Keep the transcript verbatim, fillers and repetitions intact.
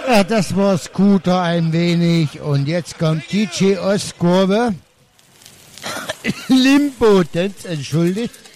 Ja, das war Scooter ein wenig. Und jetzt kommt D J Ostkurve. Limbo, entschuldigt.